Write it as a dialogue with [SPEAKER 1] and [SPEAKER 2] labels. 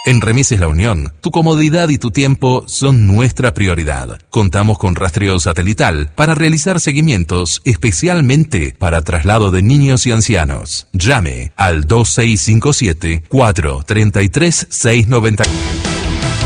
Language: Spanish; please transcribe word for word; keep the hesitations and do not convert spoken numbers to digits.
[SPEAKER 1] En Remises La Unión, tu comodidad y tu tiempo son nuestra prioridad. Contamos con rastreo satelital para realizar seguimientos especialmente para traslado de niños y ancianos. Llame al dos seis cinco siete, cuatro tres tres, seis nueve uno.